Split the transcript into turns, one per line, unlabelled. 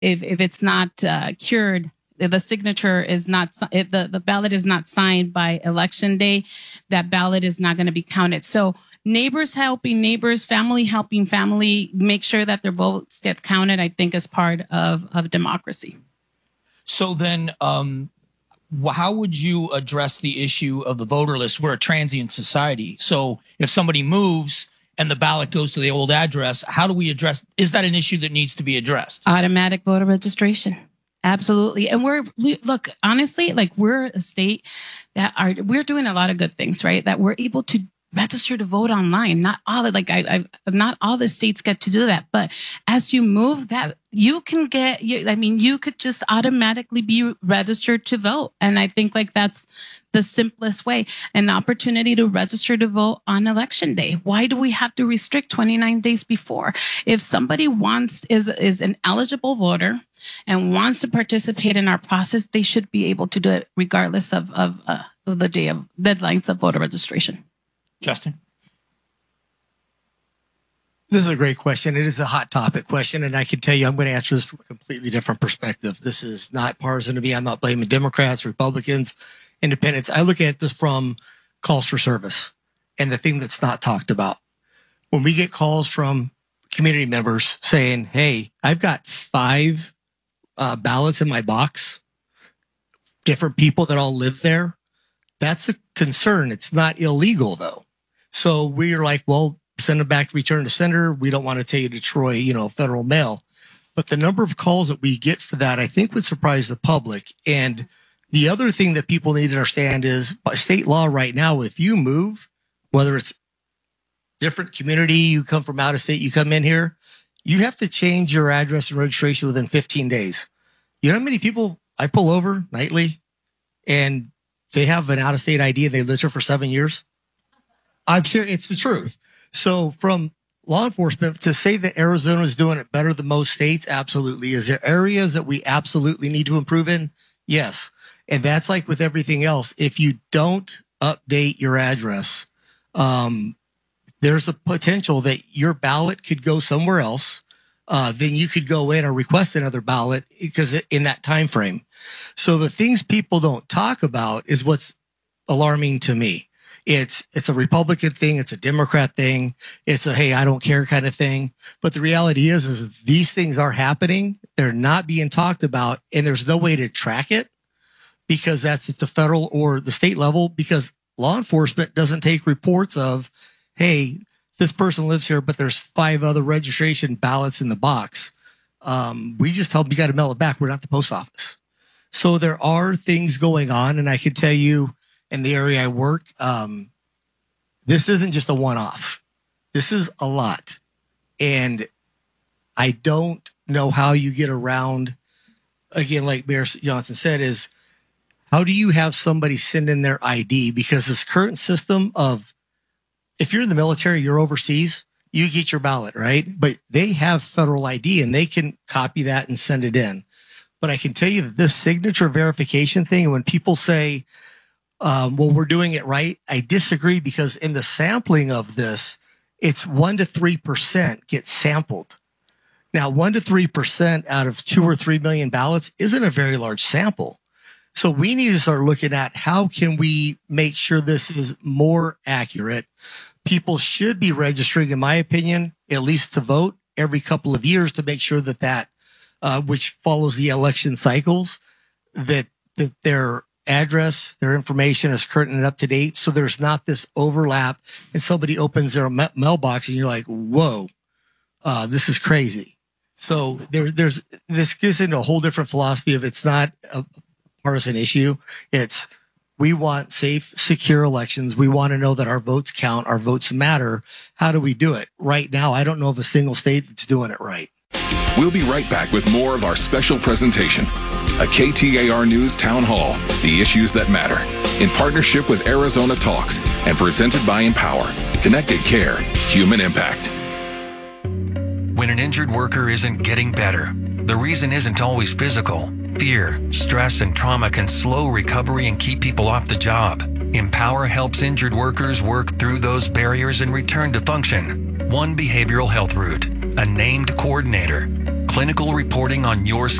if it's not cured, if the signature is not, if the ballot is not signed by election day, that ballot is not going to be counted. So neighbors helping neighbors, family helping family, make sure that their votes get counted, I think is part of democracy.
So then, how would you address the issue of the voter list? We're a transient society. So if somebody moves and the ballot goes to the old address, how do we address, is that an issue that needs to be addressed?
Automatic voter registration. Absolutely. And look, honestly, like we're a state we're doing a lot of good things, right? That we're able to register to vote online. Not all not all the states get to do that. But as you move that, you can you could just automatically be registered to vote. And I think like that's the simplest way, an opportunity to register to vote on election day. Why do we have to restrict 29 days before? If somebody is an eligible voter and wants to participate in our process, they should be able to do it regardless of the day of deadlines of voter registration.
Justin?
This is a great question. It is a hot topic question, and I can tell you I'm going to answer this from a completely different perspective. This is not partisan to me. I'm not blaming Democrats, Republicans, independents. I look at this from calls for service and the thing that's not talked about. When we get calls from community members saying, hey, I've got 5 ballots in my box, different people that all live there, that's a concern. It's not illegal, though. So we're like, well, send them back to return to sender. We don't want to tell you to Troy, federal mail. But the number of calls that we get for that, I think would surprise the public. And the other thing that people need to understand is by state law right now, if you move, whether it's different community, you come from out of state, you come in here, you have to change your address and registration within 15 days. You know how many people I pull over nightly and they have an out of state ID and they lived here for 7 years? I'm serious. It's the truth. So from law enforcement to say that Arizona is doing it better than most states, absolutely. Is there areas that we absolutely need to improve in? Yes. And that's like with everything else. If you don't update your address, there's a potential that your ballot could go somewhere else. Then you could go in or request another ballot because in that time frame. So the things people don't talk about is what's alarming to me. It's a Republican thing. It's a Democrat thing. It's a, hey, I don't care kind of thing. But the reality is these things are happening. They're not being talked about, and there's no way to track it because that's at the federal or the state level, because law enforcement doesn't take reports of, hey, this person lives here, but there's 5 other registration ballots in the box. We just tell them you got to mail it back. We're not the post office. So there are things going on, and I can tell you, in the area I work, this isn't just a one-off. This is a lot. And I don't know how you get around, again, like Mayor Johnson said, is how do you have somebody send in their ID? Because this current system of, if you're in the military, you're overseas, you get your ballot, right? But they have federal ID and they can copy that and send it in. But I can tell you that this signature verification thing, when people say, well, we're doing it right, I disagree, because in the sampling of this, it's 1 to 3% get sampled. Now, 1 to 3% out of 2 or 3 million ballots isn't a very large sample. So we need to start looking at how can we make sure this is more accurate. People should be registering, in my opinion, at least to vote every couple of years to make sure that which follows the election cycles, that their address, their information is current and up to date. So there's not this overlap and somebody opens their mailbox and you're like, whoa, this is crazy. So this gives into a whole different philosophy of, it's not a partisan issue. It's, we want safe, secure elections. We want to know that our votes count, our votes matter. How do we do it? Right now, I don't know of a single state that's doing it right.
We'll be right back with more of our special presentation, a KTAR News Town Hall, the issues that matter, in partnership with Arizona Talks and presented by Empower, Connected Care, Human Impact.
When an injured worker isn't getting better, the reason isn't always physical. Fear, stress, and trauma can slow recovery and keep people off the job. Empower helps injured workers work through those barriers and return to function. One behavioral health route, a named coordinator. clinical reporting on your